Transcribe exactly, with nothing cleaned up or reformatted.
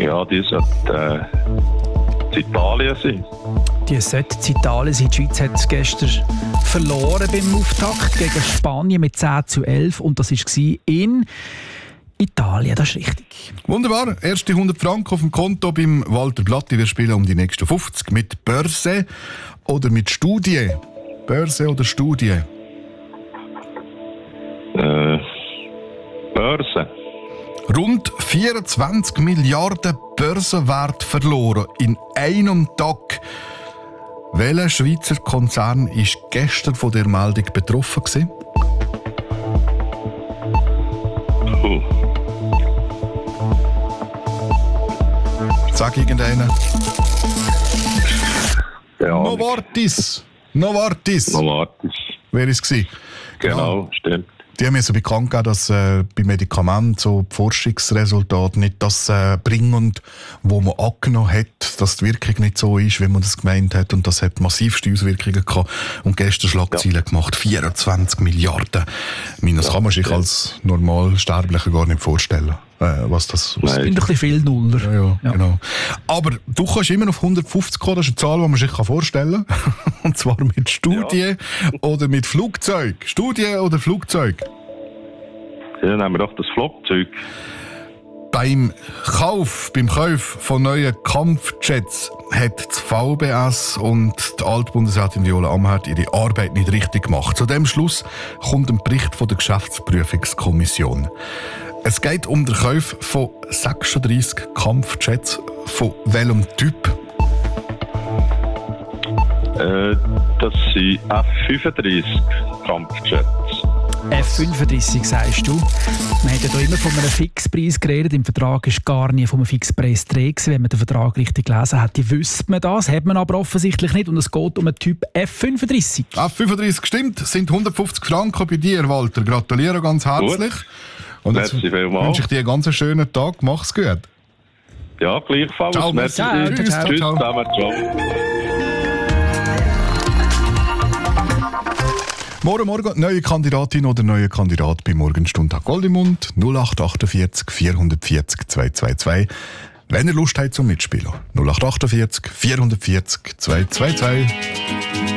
Ja, die sollte äh, Italien sein. Die sollte Italien sein. Die Schweiz hat gestern verloren beim Auftakt gegen Spanien mit zehn zu elf. Und das war in Italien, das ist richtig. Wunderbar. Erste hundert Franken auf dem Konto beim Walter Blatti. Wir spielen um die nächsten fünfzig mit Börse oder mit Studie. Börse oder Studie? Äh, Börse. Rund vierundzwanzig Milliarden Börsenwert verloren in einem Tag. Welcher Schweizer Konzern war gestern von der Meldung betroffen gewesen? Uh. Sag irgendeinen. Ja, Novartis. Novartis. Novartis. Wer war es? Genau, stimmt. Die haben mir so bekannt gegeben, dass äh, bei Medikamenten so die Forschungsresultate nicht das äh, bringen, wo man angenommen hat, dass die Wirkung nicht so ist, wie man das gemeint hat. Und das hat massivste Auswirkungen gehabt. Und gestern Schlagzeilen ja. gemacht. vierundzwanzig Milliarden. Ich meine, das ja, kann man sich ja. als Normalsterblicher gar nicht vorstellen. Äh, was das das sind doch ein bisschen viel Nuller. Ja, ja, ja, genau. Aber du kannst immer auf hundertfünfzig kommen. Das ist eine Zahl, die man sich vorstellen kann. Und zwar mit Studie ja. oder mit Flugzeug. Studie oder Flugzeug? Ja, dann nehmen wir doch das Flugzeug. Beim Kauf, beim Kauf von neuen Kampfjets hat das V B S und die Altbundesrätin Viola Amherd ihre Arbeit nicht richtig gemacht. Zu dem Schluss kommt ein Bericht von der Geschäftsprüfungskommission. Es geht um den Kauf von sechsunddreissig Kampfjets. Von welchem Typ? Äh, das sind F fünfunddreissig Kampfjets. F fünfunddreissig sagst du. Man hat ja hier immer von einem Fixpreis geredet. Im Vertrag war gar nie von einem Fixpreis drin. Wenn man den Vertrag richtig gelesen hätte, wüsste man das. Hat man aber offensichtlich nicht. Und es geht um einen Typ F fünfunddreissig. F fünfunddreissig stimmt. Das sind hundertfünfzig Franken bei dir, Walter. Gratuliere ganz herzlich. Gut. Und jetzt wünsche ich dir einen ganz schönen Tag. Mach's gut. Ja, gleichfalls. Ciao, merci. Ciao. Tschüss, Tschüss, Tschüss ciao. zusammen. Ciao. Morgen, morgen, neue Kandidatin oder neuer Kandidat bei Morgenstund Goldimund null acht achtundvierzig vierhundertvierzig zweihundertzweiundzwanzig. Wenn ihr Lust habt zum Mitspielen. null acht achtundvierzig vierhundertvierzig zweihundertzweiundzwanzig.